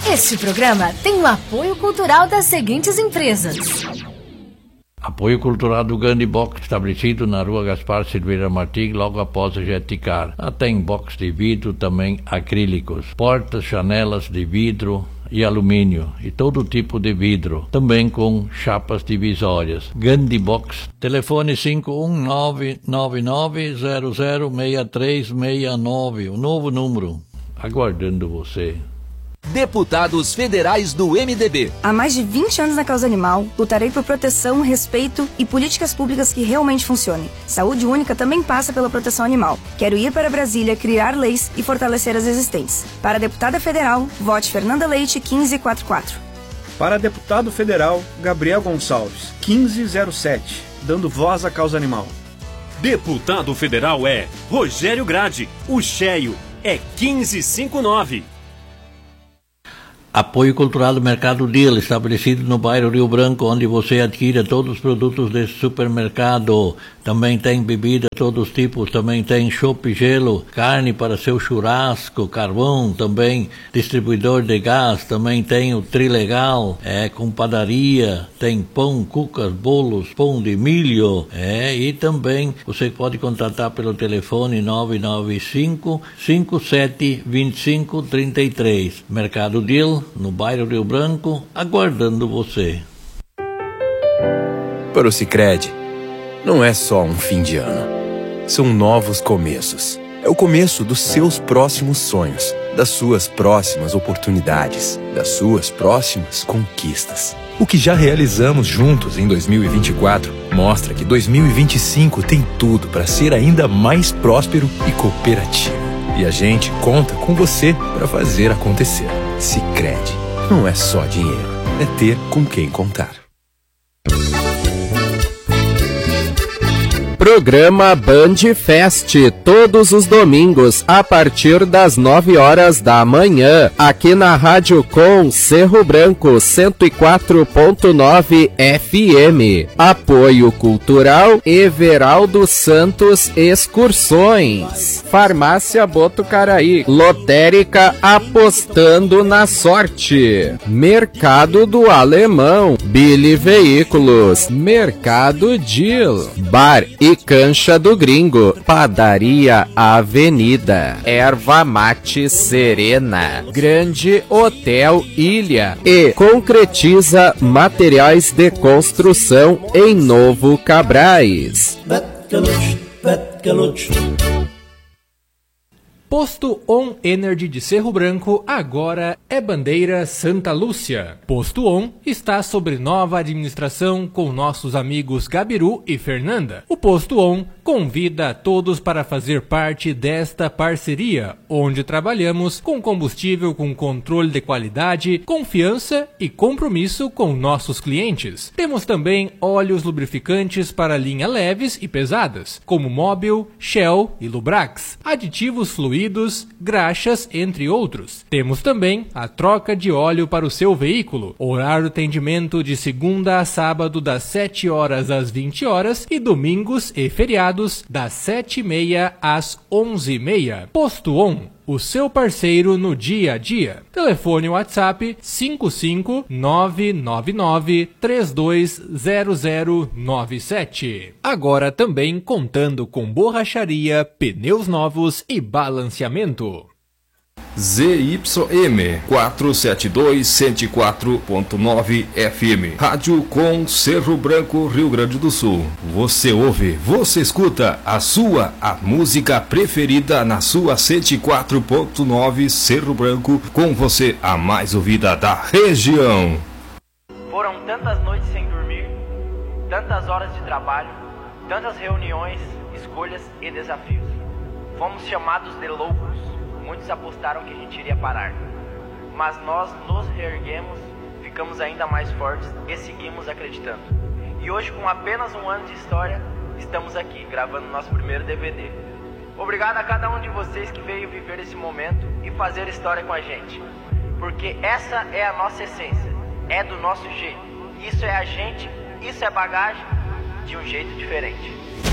Este programa tem o apoio cultural das seguintes empresas. Apoio cultural do Gandhi Box, estabelecido na rua Gaspar Silveira Martins, logo após a Jeticar. Tem box de vidro, também acrílicos, portas, janelas de vidro e alumínio e todo tipo de vidro, também com chapas divisórias. Gandhi Box, telefone 51999006369, o novo número, aguardando você. Deputados federais do MDB. Há mais de 20 anos na causa animal, lutarei por proteção, respeito e políticas públicas que realmente funcionem. Saúde única também passa pela proteção animal. Quero ir para Brasília, criar leis e fortalecer as existentes. Para deputada federal, vote Fernanda Leite 1544. Para deputado federal, Gabriel Gonçalves 1507, dando voz à causa animal. Deputado federal é Rogério Grade, o cheio é 1559. Apoio cultural do Mercado Deal, estabelecido no bairro Rio Branco, onde você adquire todos os produtos desse supermercado. Também tem bebida de todos os tipos, também tem chopp e gelo, carne para seu churrasco, carvão, também distribuidor de gás, também tem o Trilegal, com padaria, tem pão, cucas, bolos, pão de milho, e também você pode contatar pelo telefone 995-572533. Mercado Deal, no bairro Rio Branco, aguardando você. Para o Sicredi, não é só um fim de ano. São novos começos. É o começo dos seus próximos sonhos, das suas próximas oportunidades, das suas próximas conquistas. O que já realizamos juntos em 2024 mostra que 2025 tem tudo para ser ainda mais próspero e cooperativo. E a gente conta com você para fazer acontecer. Sicredi, não é só dinheiro, é ter com quem contar. Programa Band Fest, todos os domingos, a partir das 9 horas da manhã, aqui na Rádio Com Cerro Branco 104.9 FM. Apoio Cultural Everaldo Santos Excursões. Farmácia Botucaraí, Lotérica Apostando na Sorte. Mercado do Alemão, Billy Veículos, Mercado Deal, Bar e Cancha do Gringo, Padaria Avenida, Erva Mate Serena, Grande Hotel Ilha e Concretiza Materiais de Construção em Novo Cabrais. Posto On Energy de Cerro Branco agora é bandeira Santa Lúcia. Posto On está sob nova administração com nossos amigos Gabiru e Fernanda. O Posto On convida a todos para fazer parte desta parceria, onde trabalhamos com combustível com controle de qualidade, confiança e compromisso com nossos clientes. Temos também óleos lubrificantes para linha leves e pesadas, como Mobil, Shell e Lubrax, aditivos fluidos, graxas, entre outros. Temos também a troca de óleo para o seu veículo, horário de atendimento de segunda a sábado das 7 horas às 20 horas e domingos e feriados das 7h30 às 11h30. Posto On, o seu parceiro no dia a dia. Telefone WhatsApp 55999320097. Agora também contando com borracharia, pneus novos e balanceamento. ZYM 472 104.9 FM. Rádio Com Cerro Branco, Rio Grande do Sul. Você ouve, você escuta a música preferida na sua 104.9 Cerro Branco, com você a mais ouvida da região. Foram tantas noites sem dormir, tantas horas de trabalho, tantas reuniões, escolhas e desafios. Fomos chamados de loucos. Muitos apostaram que a gente iria parar, mas nós nos reerguemos, ficamos ainda mais fortes e seguimos acreditando. E hoje, com apenas um ano de história, estamos aqui gravando nosso primeiro DVD. Obrigado a cada um de vocês que veio viver esse momento e fazer história com a gente, porque essa é a nossa essência, é do nosso jeito. Isso é a gente, isso é bagagem de um jeito diferente.